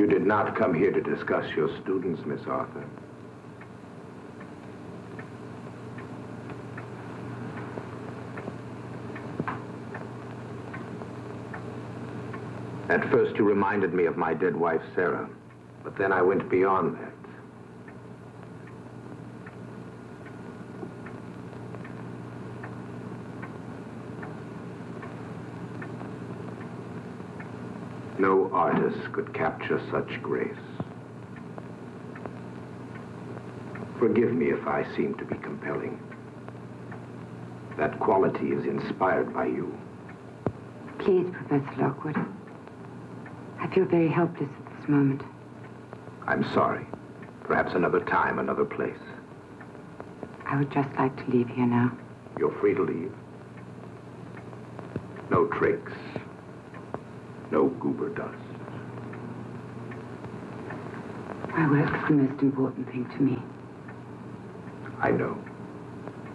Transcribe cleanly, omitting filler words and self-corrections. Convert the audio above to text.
You did not come here to discuss your students, Miss Arthur. At first, you reminded me of my dead wife, Sarah. But then I went beyond that. No artist could capture such grace. Forgive me if I seem to be compelling. That quality is inspired by you. Please, Professor Lockwood. I feel very helpless at this moment. I'm sorry. Perhaps another time, another place. I would just like to leave here now. You're free to leave. No tricks. No goober dust. My work is the most important thing to me. I know.